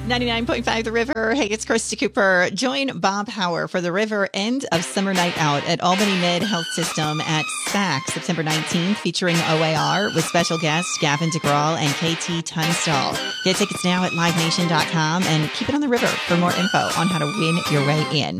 99.5 The River. Hey, it's Krista Cooper. Join Bob Hauer for the River End of Summer Night Out at Albany Mid Health System at SPAC, September 19th, featuring OAR with special guests Gavin DeGraw and KT Tunstall. Get tickets now at livenation.com and keep it on the river for more info on how to win your way in.